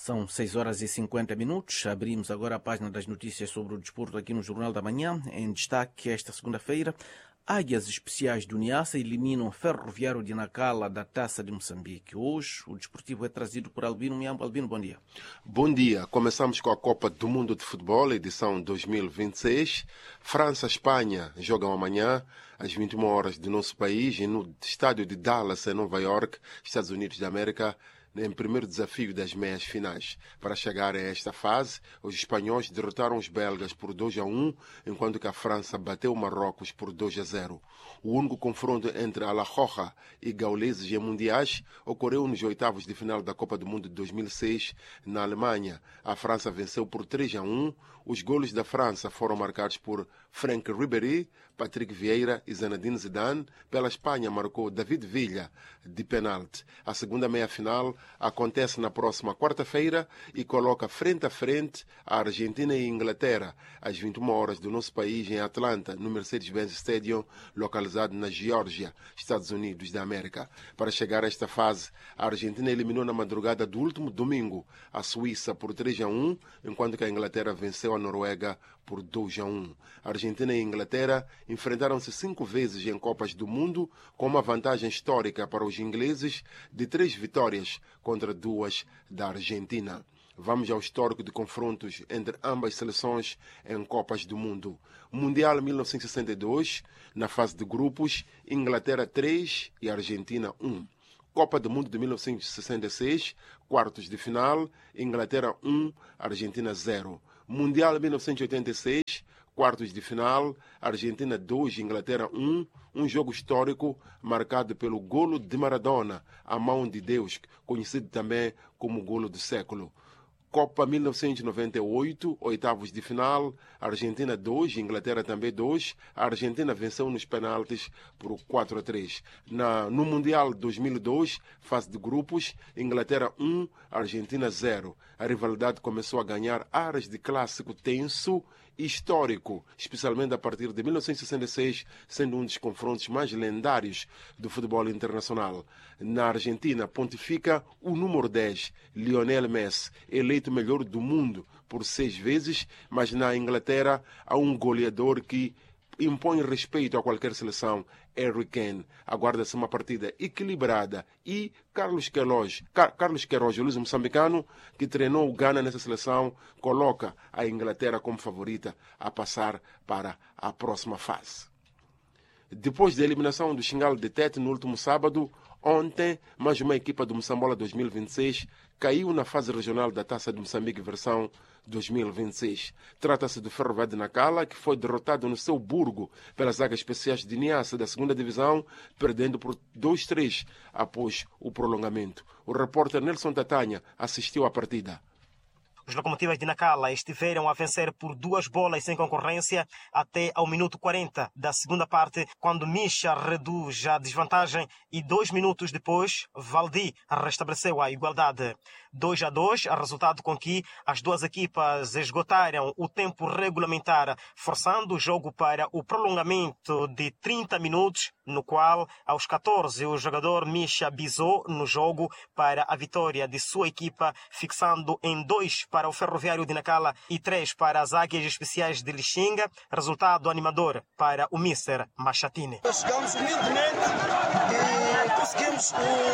São 6h50. Abrimos agora a página das notícias sobre o desporto aqui no Jornal da Manhã. Em destaque, esta segunda-feira, Águias Especiais do Niassa eliminam Ferroviário de Nacala da Taça de Moçambique. Hoje, o desportivo é trazido por Albino Miambo. Albino, bom dia. Bom dia. Começamos com a Copa do Mundo de Futebol, edição 2026. França-Espanha jogam amanhã, às 21 horas do nosso país, no estádio de Dallas, em Nova York, Estados Unidos da América, em primeiro desafio das meias finais. Para chegar a esta fase, os espanhóis derrotaram os belgas por 2-1, enquanto que a França bateu o Marrocos por 2-0. O único confronto entre Alajuela e gauleses em mundiais ocorreu nos oitavos de final da Copa do Mundo de 2006, na Alemanha. A França venceu por 3-1. Os golos da França foram marcados por Franck Ribéry, Patrick Vieira e Zinedine Zidane. Pela Espanha marcou David Villa, de penalti. A segunda meia-final acontece na próxima quarta-feira e coloca frente a frente a Argentina e a Inglaterra, às 21 horas do nosso país, em Atlanta, no Mercedes-Benz Stadium, localizado na Geórgia, Estados Unidos da América. Para chegar a esta fase, a Argentina eliminou na madrugada do último domingo a Suíça por 3-1, enquanto que a Inglaterra venceu a Noruega por 2-1. A Argentina e a Inglaterra enfrentaram-se 5 vezes em Copas do Mundo, com uma vantagem histórica para os ingleses de 3 vitórias contra 2 da Argentina. Vamos ao histórico de confrontos entre ambas seleções em Copas do Mundo. Mundial 1962, na fase de grupos, Inglaterra 3 e Argentina 1. Copa do Mundo de 1966, quartos de final, Inglaterra 1, Argentina 0. Mundial 1986, quartos de final, Argentina 2, Inglaterra 1, um jogo histórico marcado pelo golo de Maradona, a mão de Deus, conhecido também como golo do século. Copa 1998, oitavos de final, Argentina 2, Inglaterra também 2. A Argentina venceu nos penaltis por 4-3. No Mundial 2002, fase de grupos, Inglaterra 1, Argentina 0. A rivalidade começou a ganhar ares de clássico tenso e histórico, especialmente a partir de 1966, sendo um dos confrontos mais lendários do futebol internacional. Na Argentina, pontifica o número 10, Lionel Messi, eleito melhor do mundo por 6 vezes, mas na Inglaterra há um goleador que impõe respeito a qualquer seleção, Harry Kane. Aguarda-se uma partida equilibrada e Carlos Queiroz, o luso-moçambicano, que treinou o Ghana nessa seleção, coloca a Inglaterra como favorita a passar para a próxima fase. Depois da eliminação do Xingalo de Tete no último sábado, ontem, mais uma equipa do Moçambola 2026 caiu na fase regional da Taça de Moçambique versão 2026. Trata-se do Ferroviário de Nacala, que foi derrotado no seu burgo pelas Águias Especiais de Niassa da 2ª Divisão, perdendo por 2-3 após o prolongamento. O repórter Nelson Tatanha assistiu à partida. Os Locomotivas de Nacala estiveram a vencer por 2 bolas sem concorrência até ao minuto 40 da segunda parte, quando Misha reduz a desvantagem e 2 minutos depois, Valdi restabeleceu a igualdade. 2-2, resultado com que as duas equipas esgotaram o tempo regulamentar, forçando o jogo para o prolongamento de 30 minutos, no qual, aos 14, o jogador Misha bisou no jogo para a vitória de sua equipa, fixando em 2 para o Ferroviário de Nacala e 3 para as Águias Especiais de Lixinga, resultado animador para o Mister Machatini. Chegamos humildemente e conseguimos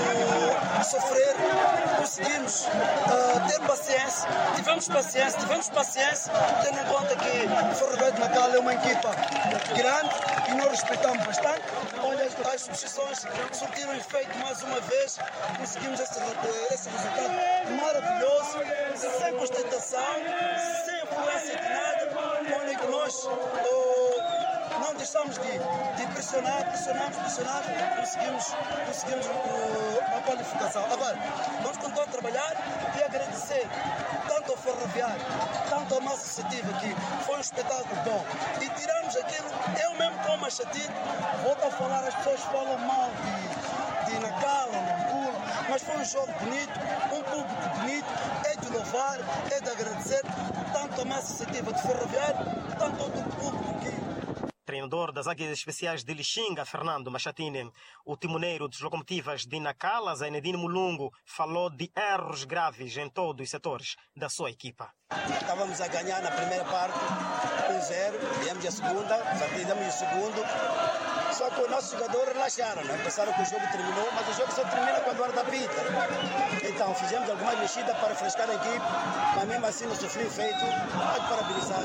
sofrer, conseguimos ter paciência, tivemos paciência, tendo em conta que o Ferroviário de Nacala é uma equipa grande e nós respeitamos bastante. Olha, as substituições surtiram efeito mais uma vez, conseguimos esse resultado maravilhoso, sem constatação, sem influência de nada. Olha que nós não deixamos de pressionar, conseguimos a qualificação. Agora, vamos continuar a trabalhar e agradecer tanto ao Ferroviário, tanto à massa associativa, que foi um espetáculo bom. E tiramos aquilo, eu mesmo como Machatini, volto a falar, as pessoas falam mal de Nacala, Nampula, mas foi um jogo bonito, um público bonito, é de louvar, é de agradecer tanto a massa associativa de Ferroviário, tanto ao público que... treinador das Águias Especiais de Lixinga, Fernando Machatini. O timoneiro dos Locomotivas de Nacala, Zainedine Mulungu, falou de erros graves em todos os setores da sua equipa. Estávamos a ganhar na primeira parte 1-0, viemos a segunda, perdemos o segundo. Só que os nossos jogadores relaxaram, né? Pensaram que o jogo terminou, mas o jogo só termina quando a hora da pita. Então fizemos algumas mexidas para refrescar a equipe, mas mesmo assim não sofri efeito. Pode parabenizar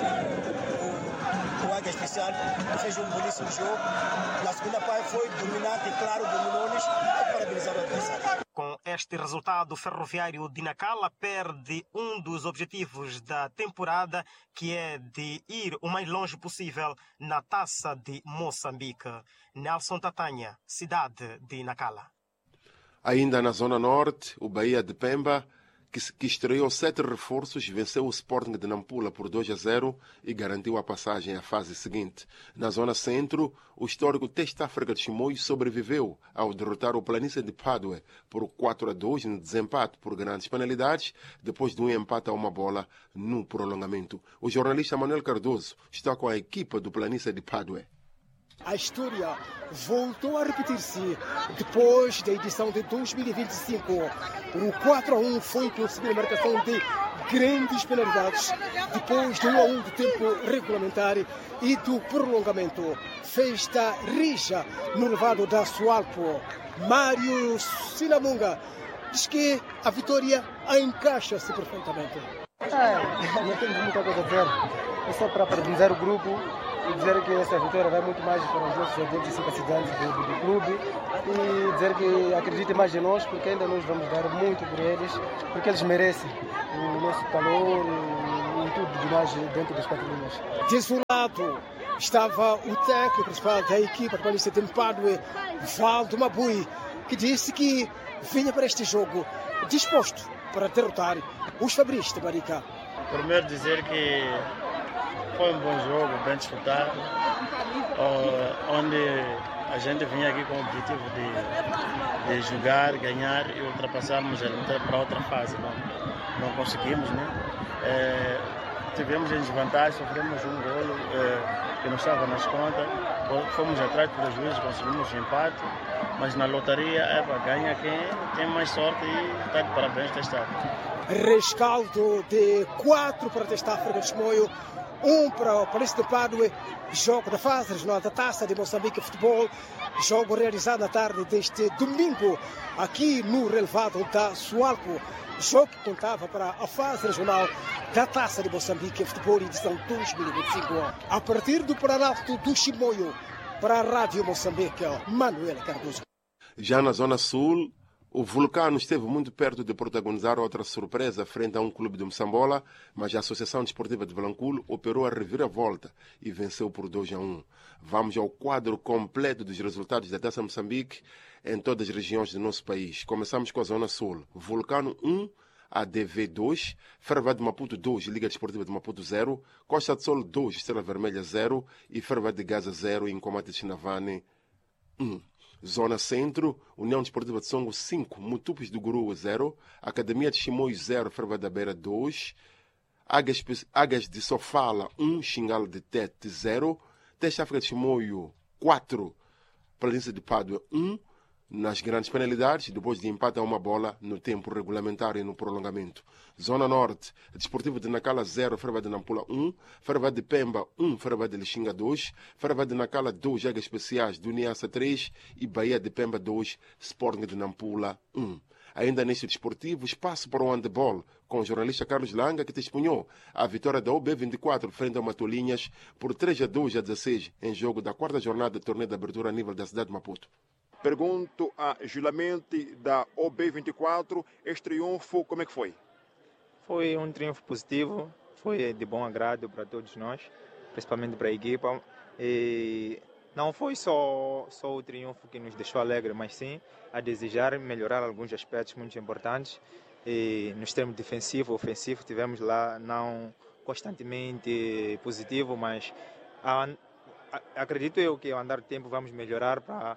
o Águia Especial, que fez um belíssimo jogo. Na segunda parte foi dominante, claro, dominou-nos. Pode parabenizar o adversário. Com este resultado, o Ferroviário de Nacala perde um dos objetivos da temporada, que é de ir o mais longe possível na Taça de Moçambique. Nelson Tatanha, cidade de Nacala. Ainda na Zona Norte, o Bahia de Pemba, que estreou 7 reforços, venceu o Sporting de Nampula por 2-0 e garantiu a passagem à fase seguinte. Na Zona Centro, o histórico Testa África de Chimoio sobreviveu ao derrotar o Planície de Padue por 4-2 no desempate por grandes penalidades, depois de um empate a uma bola no prolongamento. O jornalista Manuel Cardoso está com a equipa do Planície de Padue. A história voltou a repetir-se depois da edição de 2025. O 4-1 foi conseguido a marcação de grandes penalidades depois do 1-1 do tempo regulamentar e do prolongamento. Festa rija no levado da Sualpo. Mário Silamunga diz que a vitória encaixa-se perfeitamente. Não temos muita coisa a dizer. É só para parabenizar o grupo e dizer que essa vitória vai muito mais para os nossos adeptos e simpatizantes do clube e dizer que acreditem mais em nós, porque ainda nós vamos dar muito por eles, porque eles merecem o nosso calor e tudo demais dentro das 4 linhas. Desolado estava o técnico principal da equipa do Planície de Padue, Valdo Mabui, que disse que vinha para este jogo disposto para derrotar os Fabris de Marica. Primeiro dizer que foi um bom jogo, bem disputado, onde a gente vinha aqui com o objetivo de jogar, ganhar e ultrapassarmos para outra fase. Não conseguimos, né? Tivemos em desvantagem, sofremos um golo que não estava nas contas, fomos atrás do prejuízo, conseguimos um empate, mas na lotaria ganha quem tem mais sorte e está de parabéns Testa. Rescaldo de 4 para Testa África de Chimoio, 1 para o Planície de Padue, jogo da fase regional da Taça de Moçambique Futebol, jogo realizado na tarde deste domingo aqui no relevado da Sualpo, jogo que contava para a fase regional da Taça de Moçambique Futebol edição 2025. A partir do Planalto do Chimoio, para a Rádio Moçambique, Manuel Cardoso. Já na Zona Sul, o Vulcano esteve muito perto de protagonizar outra surpresa frente a um clube de Moçambola, mas a Associação Desportiva de Vilanculo operou a reviravolta e venceu por 2-1. Vamos ao quadro completo dos resultados da Taça Moçambique em todas as regiões do nosso país. Começamos com a Zona Sul. Vulcano 1, ADV 2, Ferroviário de Maputo 2, Liga Desportiva de Maputo 0, Costa de Sol 2, Estrela Vermelha 0 e Ferroviário de Gaza 0 e Incomate de Chinavane 1. Zona Centro, União Desportiva de Songo 5, Mutupes do Guru 0, Academia de Chimoio 0, Ferroviário da Beira 2, Águias de Sofala 1, Xingal de Tete 0, Testa África de Chimoio 4, Planície de Padua 1, nas grandes penalidades, depois de empate a uma bola no tempo regulamentar e no prolongamento. Zona Norte, Desportivo de Nacala 0, Ferroviário de Nampula 1, Ferroviário de Pemba 1, Ferroviário de Lixinga 2, Ferroviário de Nacala 2, Águias Especiais do Niassa 3 e Bahia de Pemba 2, Sporting de Nampula 1. Ainda neste desportivo, espaço para o handebol, com o jornalista Carlos Langa, que testemunhou a vitória da UB24 frente ao Matolinhas por 3-2 a 16, em jogo da 4ª jornada do torneio de abertura a nível da cidade de Maputo. Pergunto a Julamente da OB24, este triunfo, como é que foi? Foi um triunfo positivo, foi de bom agrado para todos nós, principalmente para a equipa. E não foi só o triunfo que nos deixou alegre, mas sim a desejar melhorar alguns aspectos muito importantes. E nos termos defensivo e ofensivo, tivemos lá não constantemente positivo, mas acredito eu que ao andar do tempo vamos melhorar para...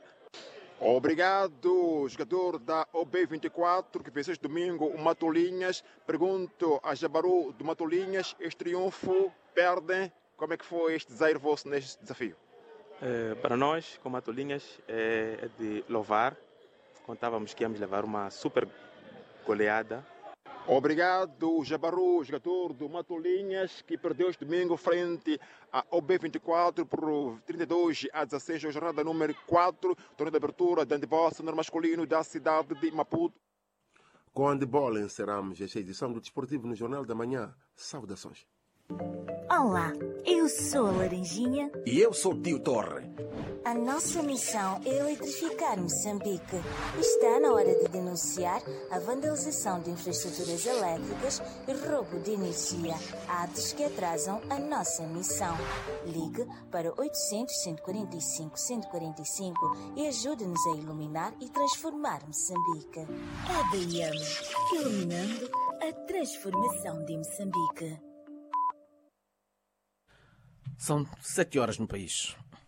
Obrigado, jogador da OB24, que fez este domingo o Matolinhas. Pergunto a Jabaru do Matolinhas, este triunfo, perdem. Como é que foi este desaire vosso neste desafio? Para nós, como Matolinhas, é de louvar. Contávamos que íamos levar uma super goleada. Obrigado, Jabaru, jogador do Matolinhas, que perdeu este domingo frente a OB24 por 32-16, a jornada número 4, torneio de abertura de handebol sênior masculino da cidade de Maputo. Com handebol encerramos esta edição do Desportivo no Jornal da Manhã. Saudações. Olá, eu sou a Laranjinha. E eu sou o Tio Torre. A nossa missão é eletrificar Moçambique. Está na hora de denunciar a vandalização de infraestruturas elétricas e roubo de energia, atos que atrasam a nossa missão. Ligue para 800-145-145 e ajude-nos a iluminar e transformar Moçambique. EDM, iluminando a transformação de Moçambique. São 7 horas no país.